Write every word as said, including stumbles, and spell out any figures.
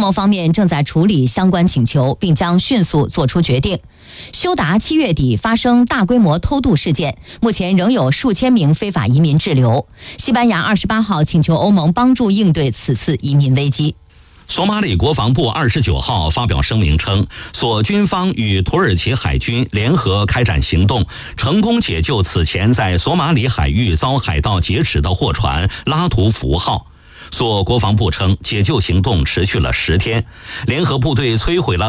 盟方面正在处理相关请求，并将迅速做出决定。休达七月底发生大规模偷渡事件，目前仍有数千名非法移民滞留。西班牙二十八号请求欧盟帮助应对此次移民危机。 索马里国防部二十九号发表声明称，索军方与土耳其海军联合开展行动，成功解救此前在索马里海域遭海盗劫持的货船拉图福号。索国防部称，解救行动持续了十天，联合部队摧毁了